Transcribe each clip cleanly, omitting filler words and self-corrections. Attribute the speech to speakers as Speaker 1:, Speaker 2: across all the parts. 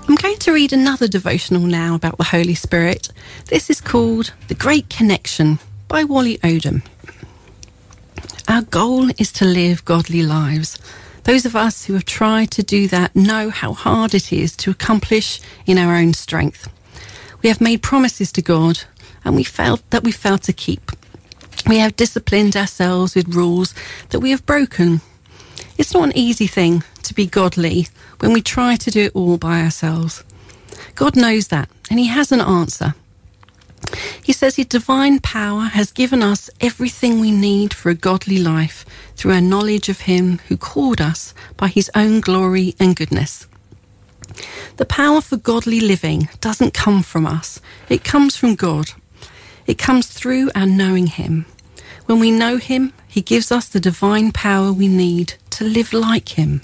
Speaker 1: I'm going to read another devotional now about the Holy Spirit. This is called The Great Connection by Wally Odom. Our goal is to live godly lives. Those of us who have tried to do that know how hard it is to accomplish in our own strength. We have made promises to God and we failed to keep. We have disciplined ourselves with rules that we have broken. It's not an easy thing to be godly when we try to do it all by ourselves. God knows that, and he has an answer. He says his divine power has given us everything we need for a godly life through our knowledge of him who called us by his own glory and goodness. The power for godly living doesn't come from us. It comes from God. It comes through our knowing him. When we know him, he gives us the divine power we need to live like him.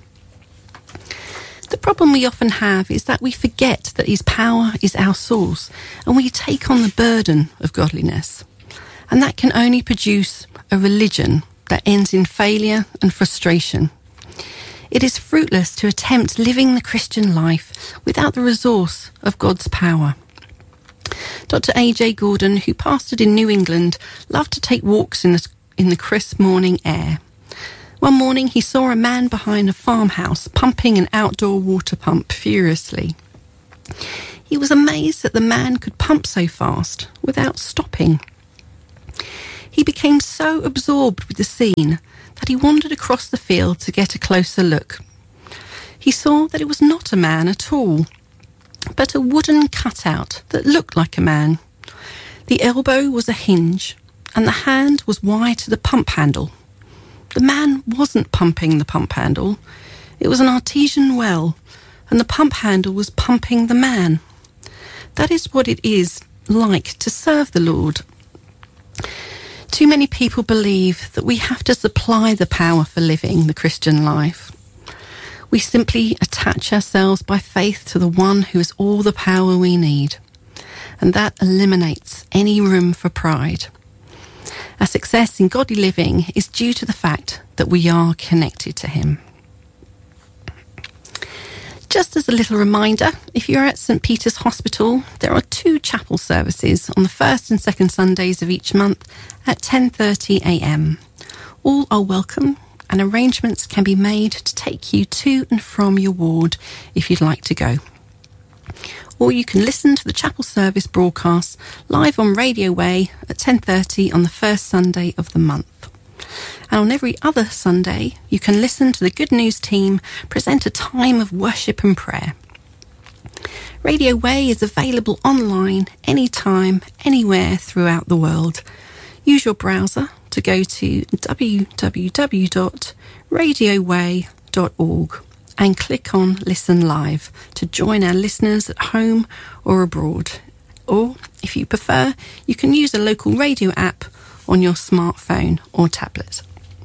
Speaker 1: The problem we often have is that we forget that his power is our source and we take on the burden of godliness. And that can only produce a religion that ends in failure and frustration. It is fruitless to attempt living the Christian life without the resource of God's power. Dr. A.J. Gordon, who pastored in New England, loved to take walks in the crisp morning air. One morning he saw a man behind a farmhouse pumping an outdoor water pump furiously. He was amazed that the man could pump so fast without stopping. He became so absorbed with the scene that he wandered across the field to get a closer look. He saw that it was not a man at all, but a wooden cutout that looked like a man. The elbow was a hinge, and the hand was wide to the pump handle. The man wasn't pumping the pump handle. It was an artesian well, and the pump handle was pumping the man. That is what it is like to serve the Lord. Too many people believe that we have to supply the power for living the Christian life. We simply attach ourselves by faith to the one who has all the power we need, and that eliminates any room for pride. Our success in godly living is due to the fact that we are connected to him. Just as a little reminder, if you're at St. Peter's Hospital, there are 2 chapel services on the first and second Sundays of each month at 10:30 a.m. All are welcome, and arrangements can be made to take you to and from your ward if you'd like to go. Or you can listen to the chapel service broadcast live on Radio Way at 10:30 on the first Sunday of the month. And on every other Sunday, you can listen to the Good News team present a time of worship and prayer. Radio Way is available online anytime, anywhere throughout the world. Use your browser to go to www.radioway.org and click on Listen Live to join our listeners at home or abroad. Or, if you prefer, you can use a local radio app on your smartphone or tablet.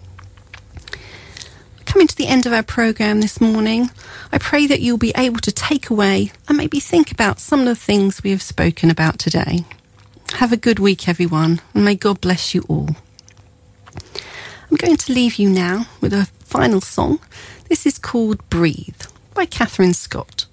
Speaker 1: Coming to the end of our programme this morning, I pray that you'll be able to take away and maybe think about some of the things we have spoken about today. Have a good week, everyone, and may God bless you all. I'm going to leave you now with a final song. This is called Breathe by Catherine Scott.